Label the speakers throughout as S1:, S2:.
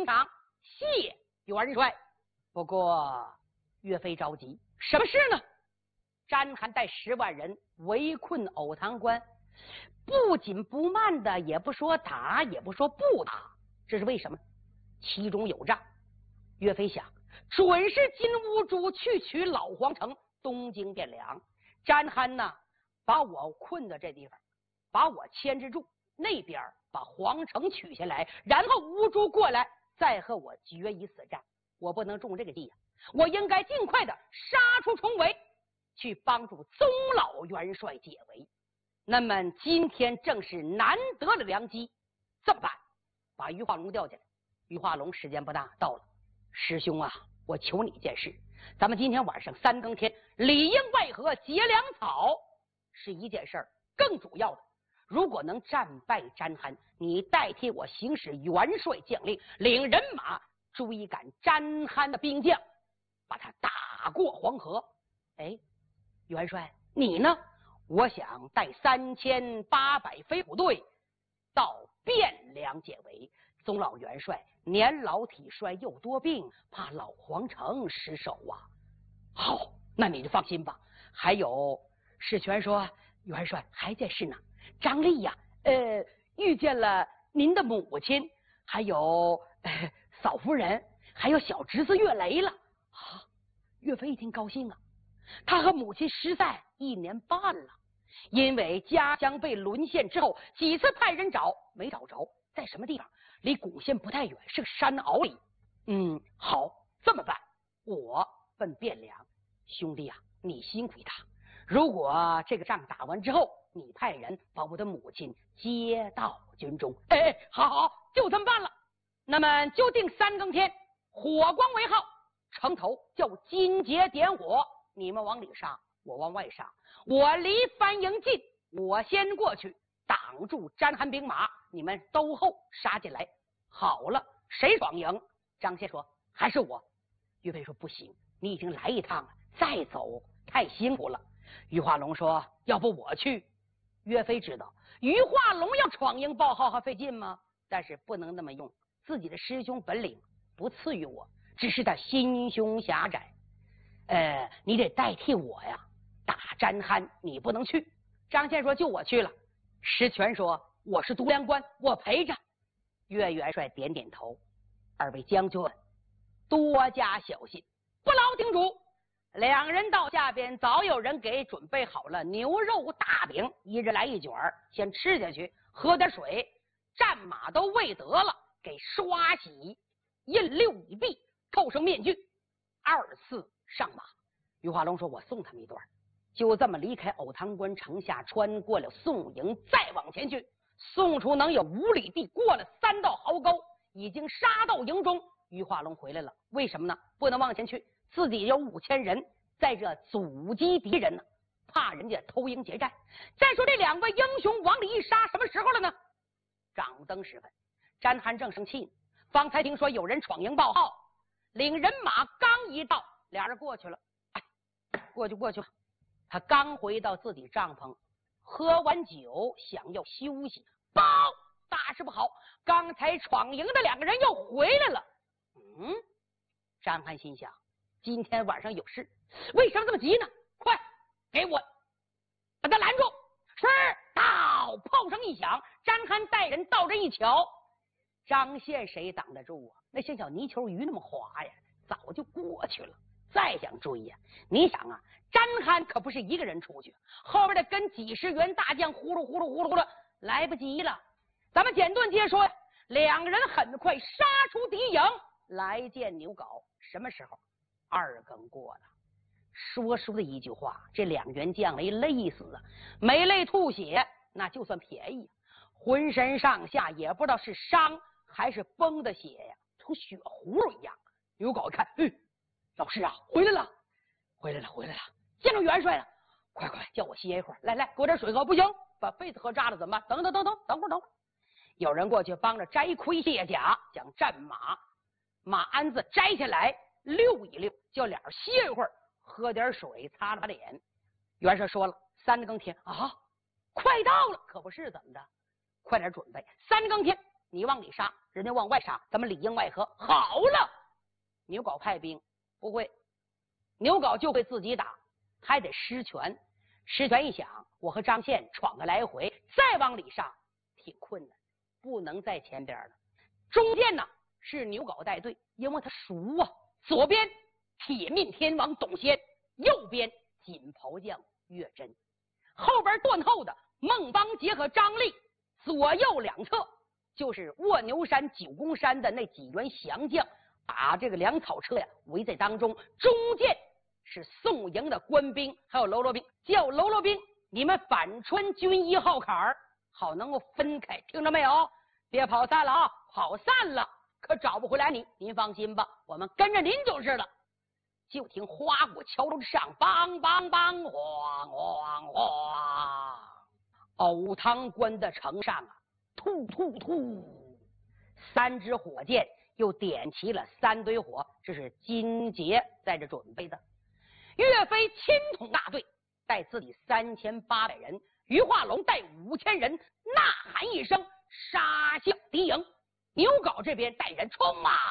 S1: 场，谢元帅。不过岳飞着急，什么事呢？詹邯带10万人围困藕塘关，不紧不慢的，也不说打，也不说不打，这是为什么？其中有诈。岳飞想，准是金兀术去取老皇城，东京汴梁。詹邯呢，把我困在这地方，把我牵制住，那边把皇城取下来，然后兀术过来，再和我决一死战。我不能中这个计呀，我应该尽快的杀出重围，去帮助宗老元帅解围。那么今天正是难得的良机，这么办？把于化龙调进来。于化龙时间不大，到了。师兄啊，我求你一件事，咱们今天晚上3更天里应外合结粮草是一件事儿，更主要的，如果能战败詹邯，你代替我行使元帅将令，领人马追赶詹邯的兵将，把他打过黄河。哎，元帅你呢？我想带3800飞虎队到汴梁解围。宗老元帅年老体衰又多病，怕老皇城失守啊。好，那你就放心吧。还有史权说，元帅还件事呢，张丽呀，遇见了您的母亲，还有嫂夫人，还有小侄子岳雷了啊。岳飞一听高兴啊，他和母亲失散1年半了，因为家乡被沦陷之后，几次派人找没找着，在什么地方？离古县不太远，是个山坳里。好，这么办，我奔汴梁。兄弟啊，你辛苦一趟，如果这个仗打完之后，你派人把我的母亲接到军中。好，就这么办了。那么就定3更天，火光为号，城头叫金节点火，你们往里杀，我往外杀。我离番营近，我先过去挡住詹邯兵马，你们都后杀进来。好了，谁闯营？张宪说还是我。岳飞说不行，你已经来一趟了，再走太辛苦了。于化龙说要不我去。岳飞知道于化龙要闯营报号还费劲吗？但是不能那么用，自己的师兄本领不次于我，只是他心胸狭窄。你得代替我呀，打詹邯你不能去。张宪说就我去了。石权说我是督粮官，我陪着。岳元帅点点头，二位将军多加小心，不劳叮嘱。2人到下边，早有人给准备好了牛肉大饼，一人来1卷，先吃下去，喝点水。战马都喂得了，给刷洗，印6已毕，扣上面具，2次上马。于化龙说我送他们一段。就这么离开藕塘关城下，穿过了宋营，再往前去，送出能有5里地，过了3道壕沟，已经杀到营中。于化龙回来了，为什么呢？不能往前去，自己有5000人在这阻击敌人呢，怕人家偷营劫寨。再说这2位英雄往里一杀，什么时候了呢？掌灯时分，詹邯正生气呢，方才听说有人闯营报号，领人马刚一到，2人过去了。过去了。他刚回到自己帐篷，喝完酒想要休息，报大事不好，刚才闯营的2个人又回来了。詹邯心想今天晚上有事，为什么这么急呢？快给我把他拦住。是，到炮声一响，詹邯带人到这一瞧，张宪谁挡得住啊？那像小泥鳅鱼那么滑呀，早就过去了。再想追呀，你想啊，詹邯可不是一个人出去，后边的跟几十员大将呼噜呼噜，来不及了。咱们简短接说呀，2个人很快杀出敌营，来见牛皋。什么时候？2更过了。说出的一句话，这2员将没累死啊，没累吐血那就算便宜，浑身上下也不知道是伤还是崩的血呀，成血葫芦一样。牛皋一看，老师啊，回来了，见着元帅了，快叫我歇一会儿，来给我点水喝。不行，把被子喝炸了怎么办？等会儿。有人过去帮着摘盔卸甲，将战马鞍子摘下来溜一溜，叫俩人歇一会儿，喝点水，擦了把脸。元帅说了，3更天啊，快到了，可不是怎么的，快点准备，3更天你往里杀，人家往外杀，咱们里应外合。好了，牛皋派兵不会，牛皋就会自己打，还得失权。失权一想，我和张宪闯个来回，再往里杀挺困难，不能在前边了。中间呢是牛皋带队，因为他熟啊。左边铁面天王董贤，右边锦袍将岳真，后边断后的孟邦杰和张力，左右两侧就是卧牛山、九宫山的那几员降将，把这个粮草车呀围在当中。中间是宋营的官兵，还有喽啰兵。叫喽啰兵，你们反穿军1号坎儿，好能够分开，听着没有？别跑散了啊！跑散了可找不回来你。您放心吧，我们跟着您就是了。就听花鼓敲楼之上，梆梆梆，晃晃晃。藕塘关的城上啊，突突突，3支火箭又点齐了3堆火，这是金杰在这准备的。岳飞亲统大队，带自己3800人，于化龙带5000人，呐喊一声，杀向敌营。牛皋这边带人冲啊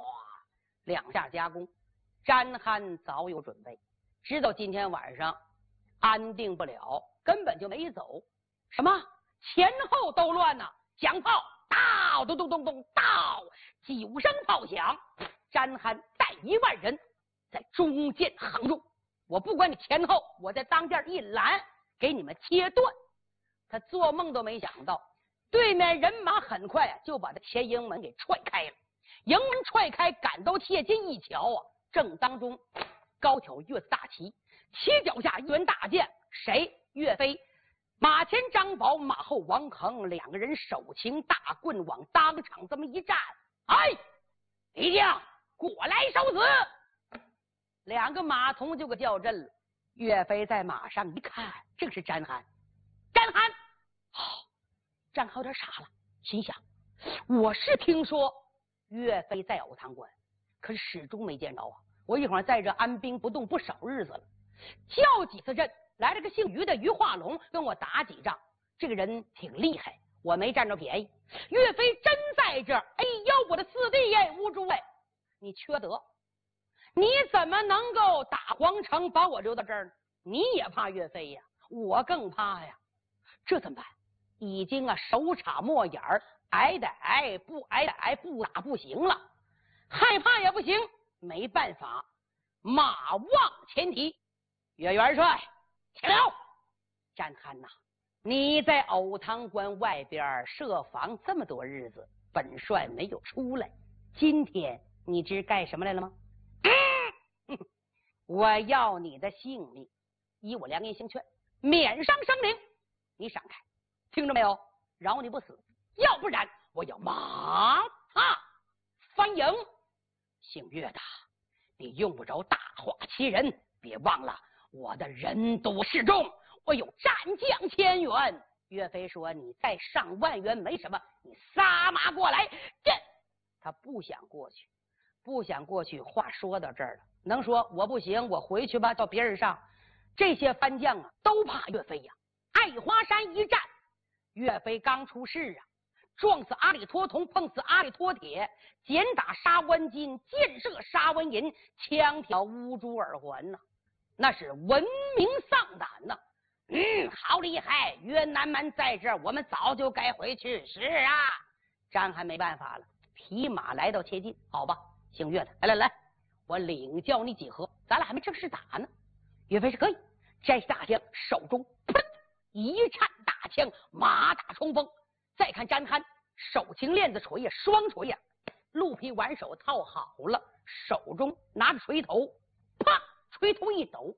S1: ，2下夹攻。詹憨早有准备，知道今天晚上安定不了，根本就没走。什么前后都乱呐！响炮到，咚咚咚咚到，9声炮响。詹憨带1万人在中间横住，我不管你前后，我在当间一拦，给你们切断。他做梦都没想到，对面人马很快就把他前营门给踹开了。营门踹开，赶到贴近一瞧啊，正当中高挑月子大旗，旗脚下一员大将，谁？岳飞。马前张宝，马后王恒，2个人手擎大棍往当场这么一站，哎，敌将过来受死！2个马童就给叫阵了。岳飞在马上一看，正是詹憨。詹憨，詹憨有点傻了，心想：我是听说岳飞在藕塘关，可是始终没见着啊！我一会儿在这安兵不动不少日子了，叫几次阵。来了个姓于的于化龙跟我打几仗，这个人挺厉害，我没占着便宜。岳飞真在这儿，哎呦，我的四弟耶，乌珠哎，你缺德！你怎么能够打皇城把我留到这儿呢？你也怕岳飞呀？我更怕呀！这怎么办？已经手插墨眼儿，挨得挨，不挨得挨，不打不行了，害怕也不行，没办法，马往前提。岳元帅。停了！詹憨呐，你在藕塘关外边设防这么多日子，本帅没有出来。今天你知干什么来了吗？我要你的性命，以我良言相劝，免伤生灵。你闪开，听着没有？饶你不死，要不然我要马踏翻营。姓岳的，你用不着大话欺人，别忘了。我的人多势众，我有战将1000员。岳飞说：“你再上万员没什么，你撒马过来。”他不想过去，不想过去。话说到这儿了，能说我不行，我回去吧，到别人上。这些番将啊，都怕岳飞呀。爱华山一战，岳飞刚出世啊，撞死阿里托铜，碰死阿里托铁，简打沙湾金，箭射沙湾银，枪挑乌珠耳环呐。那是闻名丧胆呐！好厉害！越南们在这儿，我们早就该回去。是啊，詹还没办法了，提马来到切近。好吧，姓岳的，来，我领教你几何。咱俩还没正式打呢。岳飞是可以摘下大枪，手中砰一颤大枪，马打冲锋。再看詹憨，手擎链子锤呀，双锤呀，鹿皮挽手套好了，手中拿着锤头，啪！锤头一抖，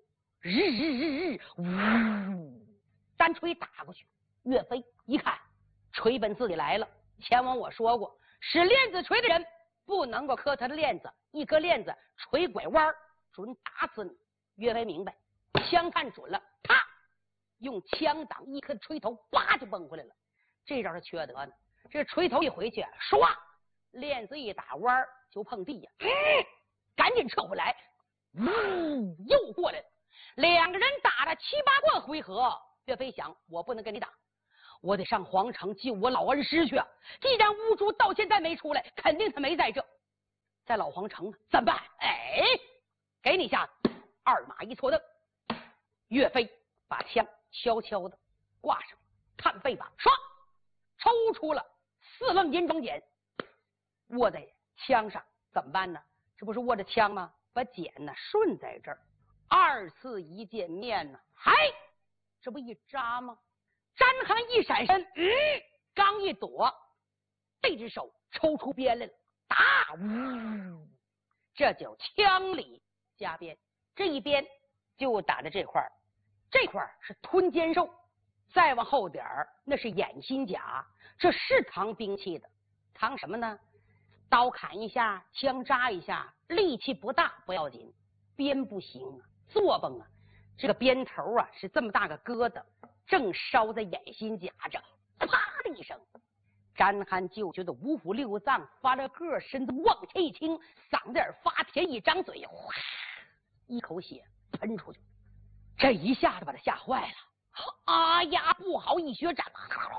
S1: 呜，单锤打过去。岳飞一看，锤本自己来了。前文我说过，使链子锤的人不能够磕他的链子，一颗链子锤拐弯，准打死你。岳飞明白，枪看准了，啪，用枪挡一颗锤头，叭就蹦回来了。这招是缺德呢。这锤头一回去，唰，链子一打弯就碰地呀，赶紧撤回来。又过来了，2个人打了7、8个回合。岳飞想，我不能跟你打， 我得上皇城救我老恩师去啊！既然乌珠到现在没出来，肯定他没在这，在老皇城呢，怎么办？哎，给你下二马一错蹬，岳飞把枪悄悄的挂上，看背把，唰，抽出了4楞银装锏，握在枪上。怎么办呢？这不是握着枪吗？把锏呢顺在这儿，2次一见面呢，嗨，这不一扎吗？张邯一闪身，刚一躲，这只手抽出鞭来了，打，呜，这就枪里加鞭，这一鞭就打在这块儿，这块儿是吞肩兽，再往后点儿那是眼心甲，这是藏兵器的，藏什么呢？刀砍一下，枪扎一下，力气不大不要紧，鞭不行啊，坐蹦啊，这个鞭头啊是这么大个疙瘩，正烧在眼心甲这，啪的一声，张邯就觉得五腑六脏发了个，身子往前一倾，嗓子眼发甜，一张嘴，哗，一口血喷出去，这一下子把他吓坏了。啊呀，不好，一血斩，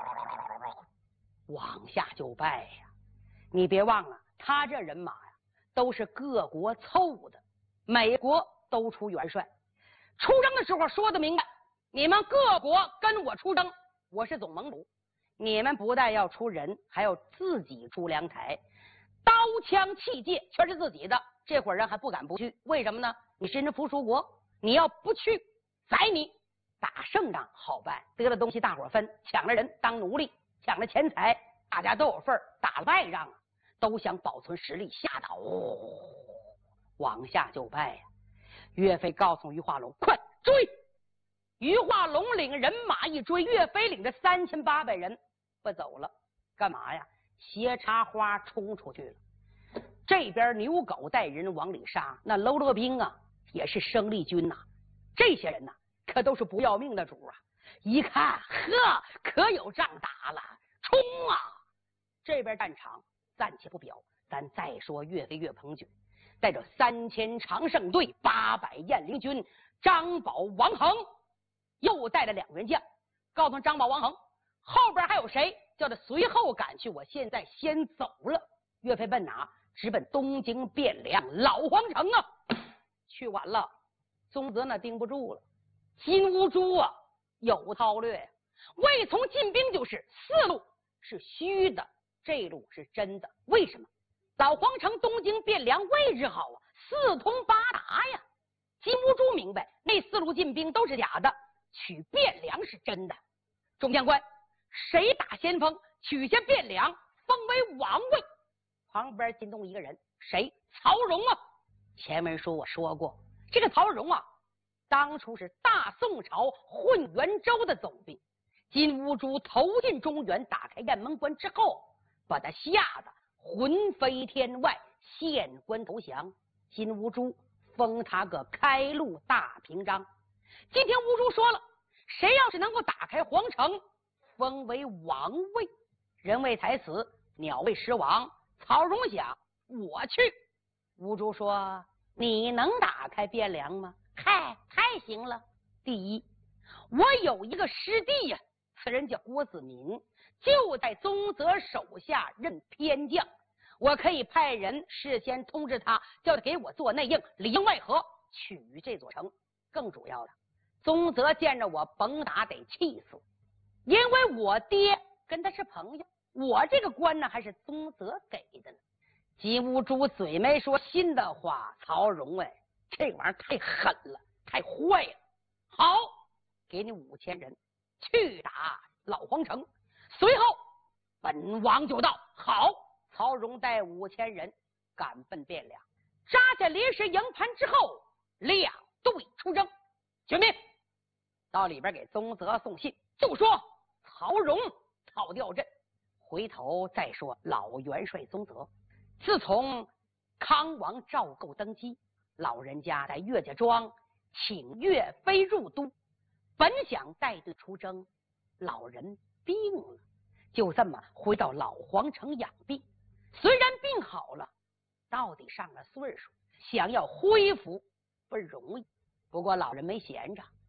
S1: 往下就拜呀！你别忘了，他这人马呀，都是各国凑的，每国都出元帅。出征的时候说的明白，你们各国跟我出征，我是总盟主，你们不但要出人，还要自己出粮台，刀枪器械全是自己的。这伙人还不敢不去，为什么呢？你是人附属国，你要不去，宰你。打胜仗好办，得了东西大伙分，抢了人当奴隶，抢了钱财大家都有份儿。打了败仗啊，都想保存实力，吓得往下就败呀。岳飞告诉于化龙，快追！于化龙领人马一追，岳飞领着3800人不走了，干嘛呀？斜插花冲出去了。这边牛狗带人往里杀，那喽啰兵啊也是生力军呐，这些人呐可都是不要命的主啊！一看，呵，可有仗打了，冲啊！这边战场暂且不表，咱再说岳飞岳鹏举带着3000常胜队、800雁翎军，张宝、王衡又带了2员将，告诉张宝、王衡后边还有谁，叫他随后赶去，我现在先走了。岳飞奔哪？直奔东京汴梁老皇城啊！去晚了，宗泽那盯不住了。金兀术啊有韬略，未从进兵就是4路是虚的，这路是真的。为什么？老皇城东京汴梁位置好啊，4通8达呀。金兀术明白那4路进兵都是假的，取汴梁是真的。众将官，谁打先锋，取下汴梁，封为王位。旁边惊动一个人，谁？曹荣啊！前文书我说过，这个曹荣啊当初是大宋朝混元州的总兵，金兀术投进中原，打开雁门关之后，把他吓得魂飞天外，献官投降。金兀术封他个开路大平章。今天兀术说了，谁要是能够打开皇城，封为王位。人为才死，鸟为食亡。曹荣想，我去。兀术说，你能打开汴梁吗？嗨，太行了！第一，我有一个师弟呀，此人叫郭子民，就在宗泽手下任偏将，我可以派人事先通知他，叫他给我做内应，里应外合取这座城。更主要的，宗泽见着我甭打得气死，因为我爹跟他是朋友，我这个官呢还是宗泽给的呢。金兀术嘴没说心的话，曹荣哎，这玩意儿太狠了，太坏了。好，给你5000人去打老皇城，随后本王就到。好，曹荣带5000人赶奔汴梁，扎下临时营盘之后，2队出征。军兵到里边给宗泽送信，就说曹荣逃掉阵。回头再说老元帅宗泽，自从康王赵构登基，老人家在岳家庄请岳飞入都，本想带队出征，老人病了，就这么回到老皇城养病。虽然病好了，到底上了岁数，想要恢复不容易。不过老人没闲着，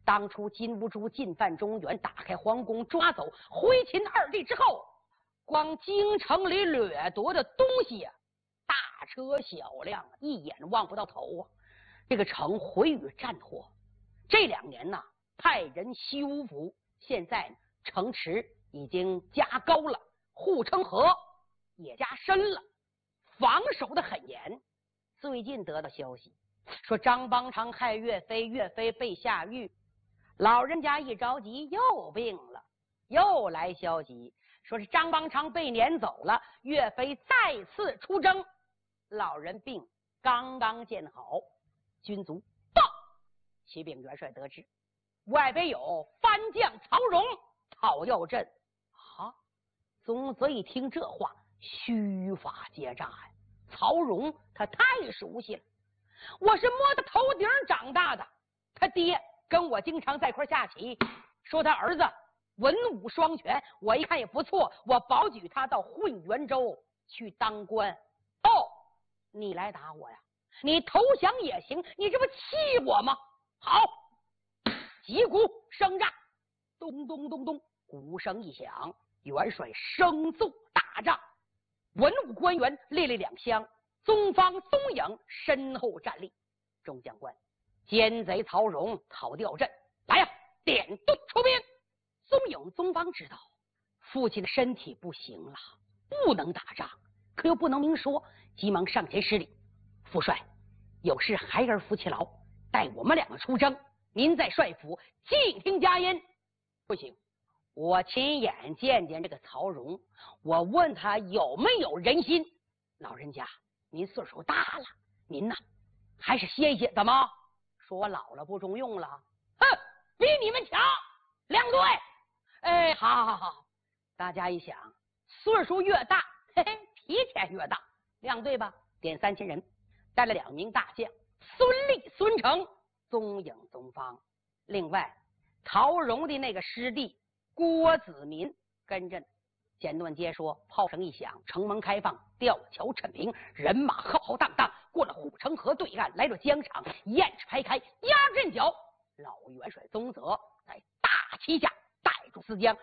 S1: 当初金兀术进犯中原，打开皇宫，抓走回秦二帝之后，光京城里掠夺的东西啊，大车小辆一眼望不到头啊！这个城毁于战火。这2年呢，派人修复，现在城池已经加高了，护城河也加深了，防守的很严。最近得到消息说张邦昌害岳飞，岳飞被下狱，老人家一着急又病了，又来消息说是张邦昌被撵走了，岳飞再次出征，老人病刚刚见好，军卒报启禀元帅得知，外边有番将曹荣讨要朕。啊！宗泽一听这话，须发结扎呀！曹荣他太熟悉了，我是摸他头顶长大的，他爹跟我经常在块下棋，说他儿子文武双全，我一看也不错，我保举他到混元州去当官。哦，你来打我呀？你投降也行，你这不气我吗？好，击鼓声战，咚咚咚咚，鼓声一响，元帅声奏大帐，文武官员列列两厢，宗方宗颖身后站立。众将官，奸贼曹荣讨吊阵，来呀，点动出兵。宗颖、宗方知道父亲的身体不行了，不能打仗，可又不能明说，急忙上前施礼。父帅，有事孩儿扶其劳，带我们2个出征，您在帅府静听佳音。不行，我亲眼见见这个曹荣，我问他有没有人心。老人家您岁数大了，您呐还是歇一歇。怎么说我老了不中用了？哼，比你们强2队。哎，好，大家一想，岁数越大，嘿嘿，脾气越大。2队吧，点3000人，带了2名大将，孙立、孙成、宗颖、宗方。另外，曹荣的那个师弟郭子民跟着。简短接说，炮声一响，城门开放，吊桥陈平，人马浩浩荡荡过了护城河对岸，来到疆场，雁翅排开，压阵脚。老元帅宗泽在大旗下带住四将，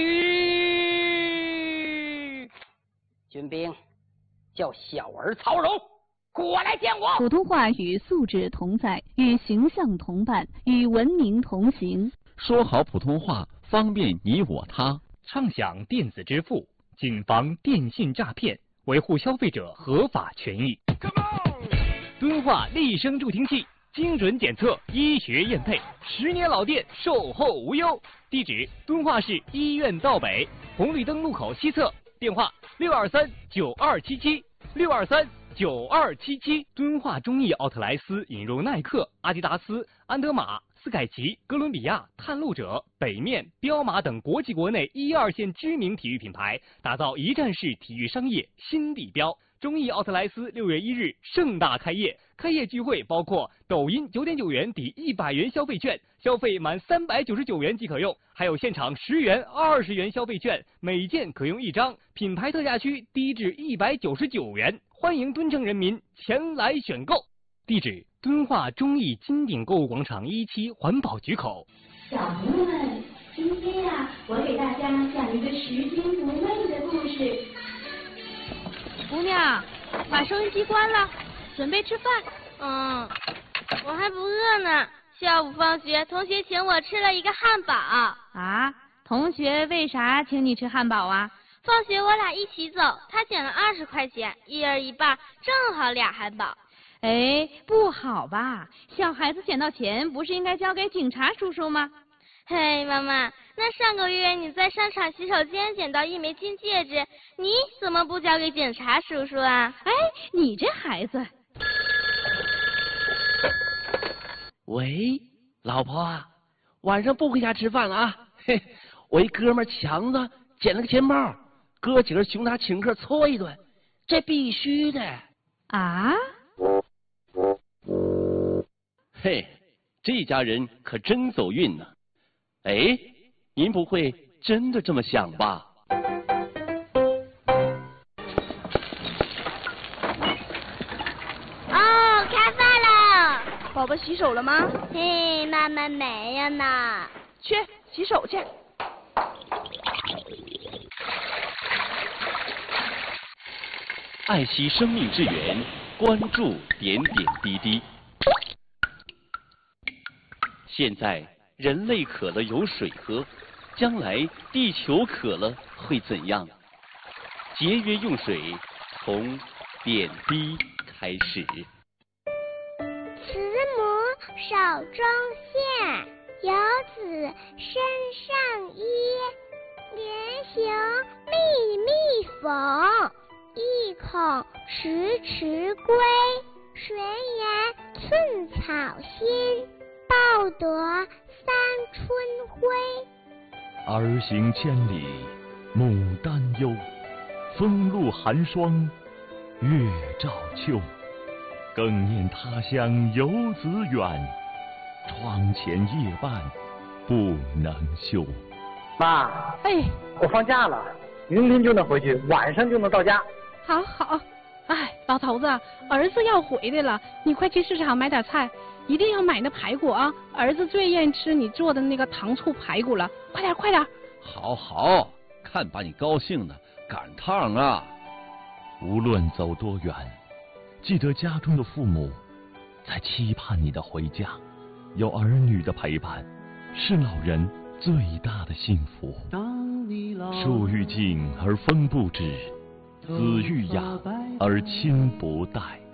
S1: 军兵叫小儿曹荣过来见我。
S2: 普通话与素质同在，与形象同伴，与文明同行。
S3: 说好普通话，方便你我他。
S4: 畅享电子支付，谨防电信诈骗，维护消费者合法权益。敦化立声助听器，精准检测，医学验配，10年老店，售后无忧。地址：敦化市医院道北红绿灯路口西侧，电话623-9277，623-9277。敦化中艺奥特莱斯引入耐克、阿迪达斯、安德玛、斯凯奇、哥伦比亚、探路者、北面、彪马等国际国内1、2线知名体育品牌，打造一站式体育商业新地标。中艺奥特莱斯6月1日盛大开业，开业聚会包括抖音9.9元抵100元消费券，消费满399元即可用，还有现场10元、20元消费券，每件可用1张，品牌特价区低至199元，欢迎敦城人民前来选购。地址：敦化中艺金鼎购物广场1期环保局口。
S5: 小朋友们，今天呀，我给大家讲一个拾金不昧的故事。
S6: 姑娘，把收音机关了，准备吃饭。
S7: 我还不饿呢。下午放学，同学请我吃了一个汉堡。
S6: 啊？同学为啥请你吃汉堡啊？
S7: 放学我俩一起走，他捡了20块钱，1人1半，正好2汉堡。
S6: 哎，不好吧？小孩子捡到钱不是应该交给警察叔叔吗？
S7: 嘿，妈妈，那上个月你在商场洗手间捡到1枚金戒指，你怎么不交给警察叔叔啊？
S6: 哎，你这孩子。
S8: 喂，老婆啊，晚上不回家吃饭了啊？嘿，我一哥们强子捡了个钱包，哥几个熊他请客搓一顿，这必须的。
S6: 啊？
S3: 嘿，这家人可真走运呢。哎，您不会真的这么想吧？
S7: 哦，开饭了！
S9: 宝宝洗手了吗？
S7: 嘿，妈妈没有呢。
S9: 去洗手去。
S3: 爱惜生命之源，关注点点滴滴。现在人类渴了有水喝，将来地球渴了会怎样？节约用水，从点滴开始。
S10: 慈母手中线，游子身上衣。连行密密缝，意恐迟迟归。谁言寸草心，报得三春晖。
S11: 儿行千里母担忧，风露寒霜月照秋。更念他乡游子远，窗前夜半不能休。
S12: 妈，
S6: 哎，
S12: 我放假了，明天就能回去，晚上就能到家。
S6: 好好，哎，老头子，儿子要回来了，你快去市场买点菜，一定要买那排骨啊！儿子最愿意吃你做的那个糖醋排骨了，快点快点！
S13: 好好，看把你高兴的，赶趟啊！
S11: 无论走多远，记得家中的父母在期盼你的回家，有儿女的陪伴，是老人最大的幸福。树欲静而风不止，子欲养而亲不待。